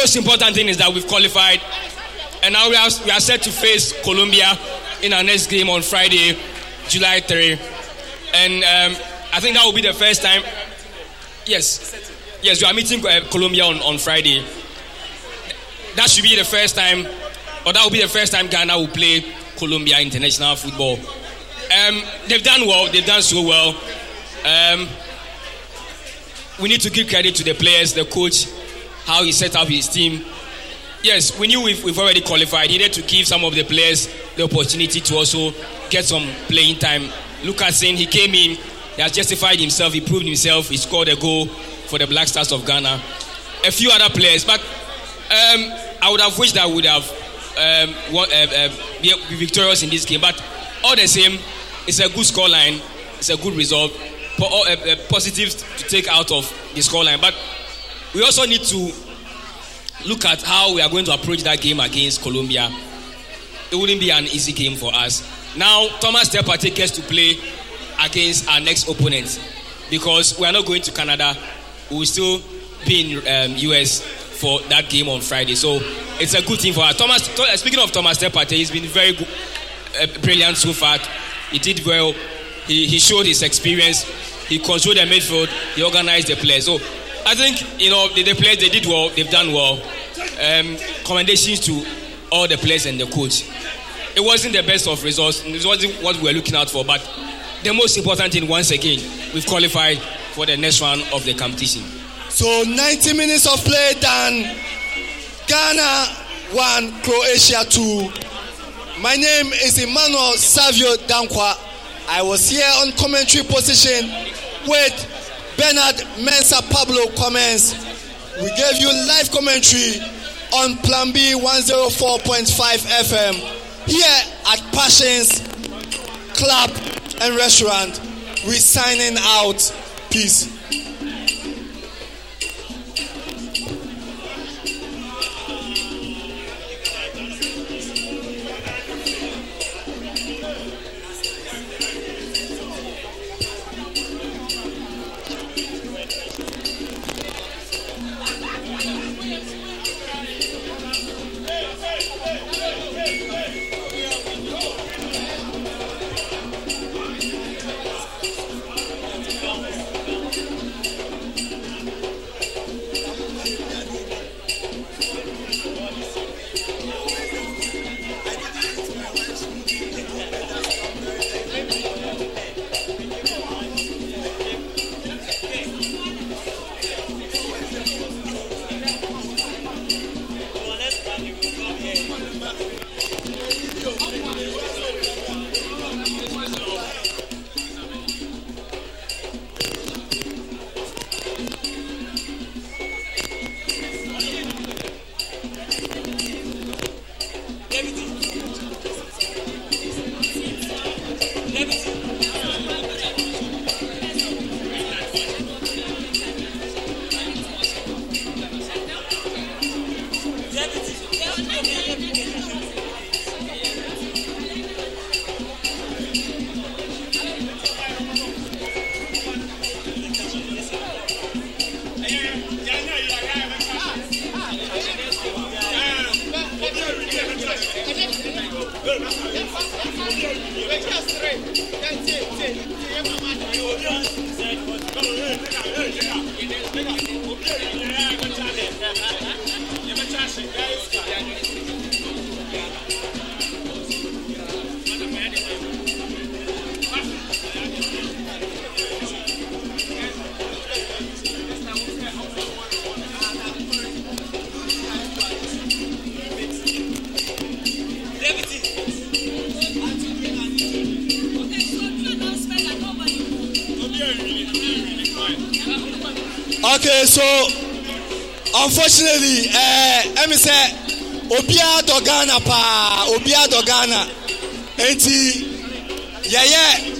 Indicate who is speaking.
Speaker 1: most important thing is that we've qualified, and now we are set to face Colombia in our next game on Friday, July 3. And I think that will be the first time. Yes, we are meeting Colombia on Friday. That should be the first time, or that will be the first time Ghana will play Colombia international football. They've done well. They've done so well. We need to give credit to the players, the coach, how he set up his team. Yes, we knew we've already qualified. He needed to give some of the players the opportunity to also get some playing time. Lukasen, he came in, he has justified himself, he proved himself, he scored a goal for the Black Stars of Ghana. A few other players, but I would have wished that we would have be victorious in this game. But all the same, it's a good scoreline, it's a good result, positives to take out of the scoreline. But we also need to look at how we are going to approach that game against Colombia. It wouldn't be an easy game for us. Now, Thomas Tepper takes us to play against our next opponent because we are not going to Canada. We will still be in US for that game on Friday. So it's a good thing for us. Speaking of Thomas Tepper, he's been very good, brilliant so far. He did well. He showed his experience. He controlled the midfield. He organized the players. So I think, the players, they did well. They've done well. Commendations to all the players and the coach. It wasn't the best of results. It wasn't what we were looking out for. But the most important thing, once again, we've qualified for the next round of the competition.
Speaker 2: So 90 minutes of play done. Ghana 1, Croatia 2. My name is Emmanuel Savio Dankwa. I was here on commentary position with Bernard Mensah Pablo Comments. We gave you live commentary on Plan B 104.5 FM here at Passions Club and Restaurant. We're signing out. Peace. Okay, so unfortunately, let me say, Obia Dogana pa, Obia Dogana, enti, yeah.